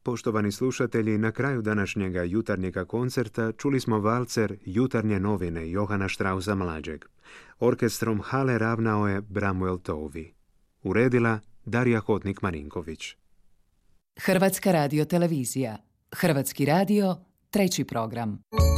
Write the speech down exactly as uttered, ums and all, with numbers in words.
Poštovani slušatelji, na kraju današnjega jutarnjega koncerta čuli smo valcer Jutarnje novine Johana Straussa mlađeg. Orkestrom Hale ravnao je Bramuel Tovi. Uredila Darija Hotnik-Marinković. Hrvatska radiotelevizija. Hrvatski radio, treći program.